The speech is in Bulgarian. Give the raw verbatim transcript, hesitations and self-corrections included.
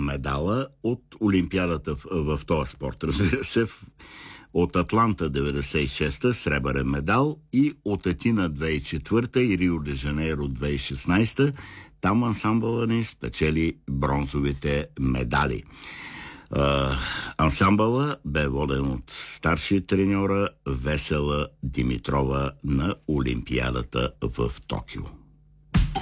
медала от Олимпиадата в, в този спорт. Разбира се, от Атланта деветдесет и шеста сребърен медал и от Атина две хиляди и четвърта и Рио де Жанейро две хиляди и шестнадесета. Там ансамбъла ни спечели бронзовите медали. Uh, ансамбъла бе воден от старши треньора Весела Димитрова на Олимпиадата в Токио.